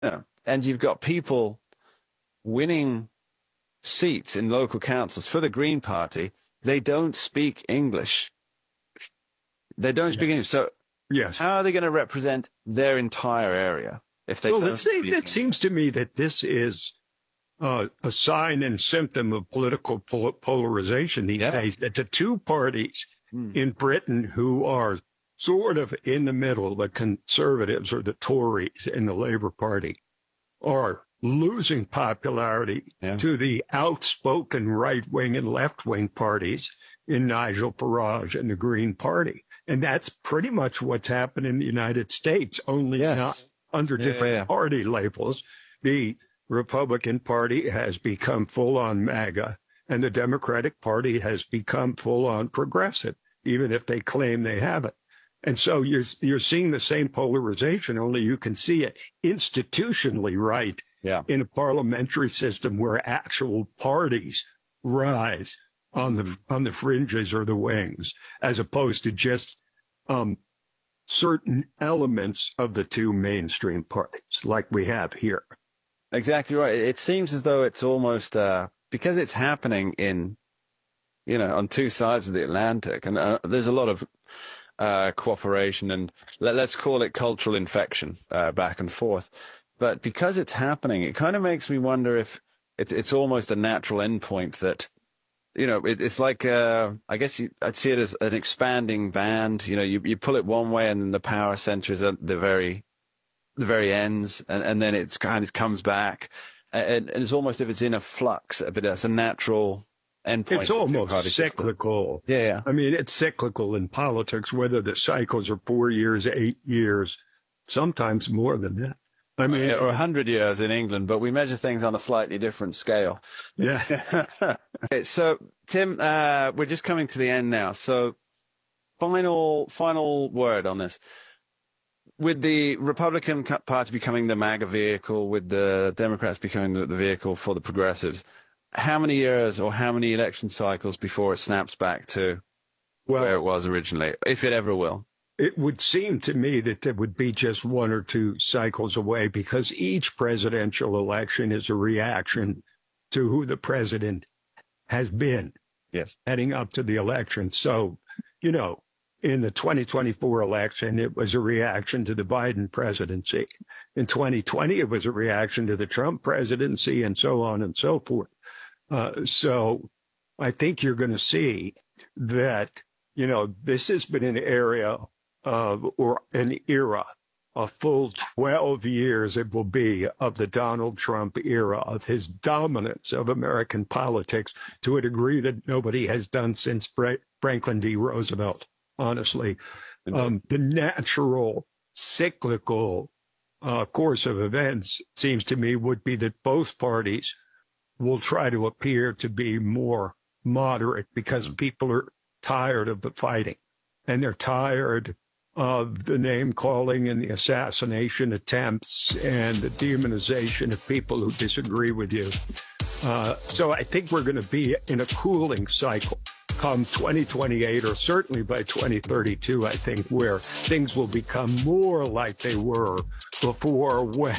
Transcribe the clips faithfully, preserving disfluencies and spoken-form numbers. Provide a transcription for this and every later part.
Yeah. And you've got people winning seats in local councils for the Green Party. They don't speak English. They don't speak Yes. English. So Yes. how are they going to represent their entire area if they Well, don't let's say speak it seems to me that this is uh, a sign and symptom of political pol- polarization these Yeah. days. That the two parties Hmm. in Britain who are sort of in the middle, the Conservatives or the Tories and the Labour Party, are losing popularity Yeah. to the outspoken right-wing and left-wing parties in Nigel Farage and the Green Party. And that's pretty much what's happened in the United States, only Yes. not under Yeah, different yeah, yeah. party labels. The Republican Party has become full-on MAGA, and the Democratic Party has become full-on progressive, even if they claim they haven't. And so you're you're seeing the same polarization, only you can see it institutionally right Yeah. in a parliamentary system where actual parties rise on the on the fringes or the wings, as opposed to just um, certain elements of the two mainstream parties, like we have here. Exactly right. It seems as though it's almost uh, because it's happening in, you know, on two sides of the Atlantic, and uh, there's a lot of uh, cooperation and let, let's call it cultural infection uh, back and forth. But because it's happening, it kind of makes me wonder if it, it's almost a natural endpoint that, you know, it, it's like, uh, I guess you, I'd see it as an expanding band. You know, you, you pull it one way and then the power center is at the very, the very ends, and, and then it's kind of comes back. And, and it's almost if it's in a flux, but that's a natural endpoint. It's almost cyclical. Yeah, yeah. I mean, it's cyclical in politics, whether the cycles are four years, eight years, sometimes more than that. I mean, or a hundred years in England, but we measure things on a slightly different scale. Yeah. Okay, so Tim, uh, we're just coming to the end now. So final, final word on this. With the Republican Party becoming the MAGA vehicle, with the Democrats becoming the, the vehicle for the progressives, how many years or how many election cycles before it snaps back to well, where it was originally, if it ever will? It would seem to me that there would be just one or two cycles away, because each presidential election is a reaction to who the president has been. Yes. Heading up to the election. So, you know, in the twenty twenty-four election, it was a reaction to the Biden presidency. In twenty twenty, it was a reaction to the Trump presidency, and so on and so forth. Uh, so I think you're going to see that, you know, this has been an area of, or an era, a full twelve years it will be, of the Donald Trump era, of his dominance of American politics to a degree that nobody has done since Fra- Franklin D. Roosevelt, honestly. Um, the natural cyclical uh, course of events, seems to me, would be that both parties will try to appear to be more moderate, because people are tired of the fighting, and they're tired of the name calling and the assassination attempts and the demonization of people who disagree with you. Uh, so I think we're going to be in a cooling cycle come twenty twenty-eight, or certainly by twenty thirty-two, I think, where things will become more like they were before, when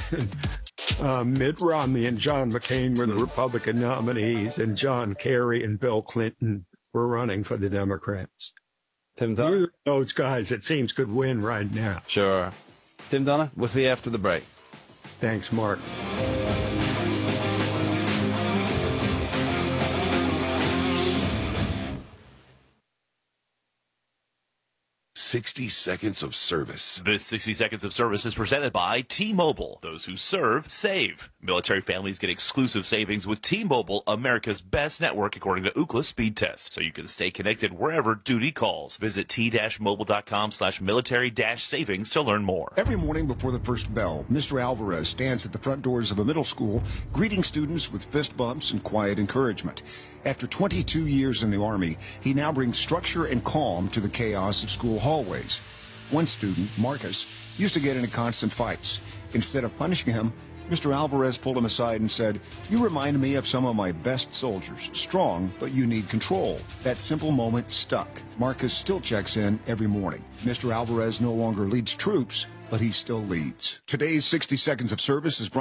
uh, Mitt Romney and John McCain were the Republican nominees and John Kerry and Bill Clinton were running for the Democrats. Tim Donner? Those guys, it seems, could win right now. Sure. Tim Donner, we'll see you after the break. Thanks, Mark. sixty seconds of service. This sixty seconds of service is presented by T-Mobile. Those who serve, save. Military families get exclusive savings with T-Mobile, America's best network according to Ookla speed test, so you can stay connected wherever duty calls. Visit t-mobile.com slash military dash savings to learn more. Every morning before the first bell, Mister Alvarez stands at the front doors of a middle school, greeting students with fist bumps and quiet encouragement. After twenty-two years in the Army, he now brings structure and calm to the chaos of school hallways. One student, Marcus, used to get into constant fights. Instead of punishing him, Mister Alvarez pulled him aside and said, "You remind me of some of my best soldiers. Strong, but you need control." That simple moment stuck. Marcus still checks in every morning. Mister Alvarez no longer leads troops, but he still leads. Today's sixty Seconds of Service is brought